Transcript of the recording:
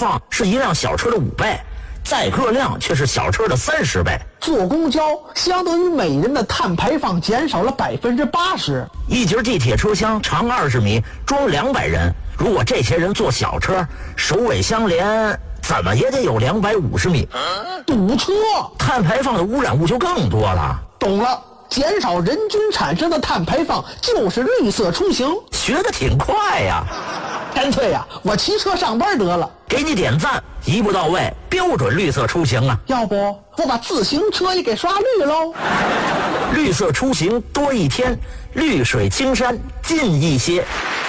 放是一辆小车的5倍，载客量却是小车的30倍。 坐公交相当于每人的碳排放减少了80%。 一节地铁车厢长20米，装200人。如果这些人坐小车，首尾相连，怎么也得有250米。 堵车， 碳排放的污染物就更多了。 懂了，减少人均产生的碳排放就是绿色出行。 学得挺快呀！ 干脆呀，我骑车上班得了。 给你点赞，一步到位，标准绿色出行啊！ 要不我把自行车也给刷绿喽？ 绿色出行多一天，绿水青山近一些。